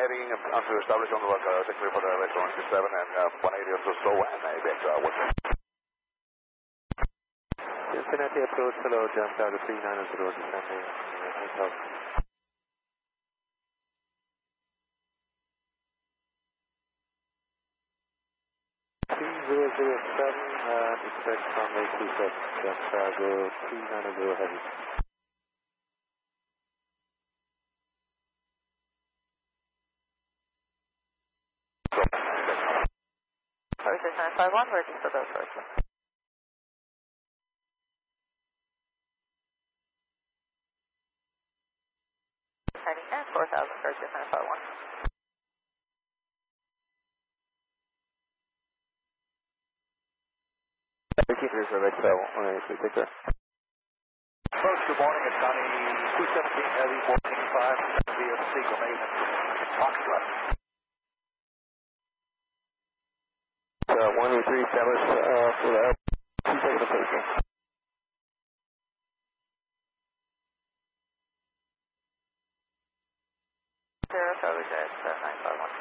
heading on to establish on the look, clear for the Vector 167 and 180 or so, and Vector 1. Cincinnati approach below, jump out of 3900, descending, hotel. 2007, expect runway 27, jump cargo 390 heavy. Process 951, register those first. Heading at 4000, purchase 951. Here's our red tail, 183, take care. Folks, good morning. It's Johnny 217 Heavy 425 via the Seagull Maven in Foxtrot. 183 established for the 2 seconds of position. Saratoga Jet 951.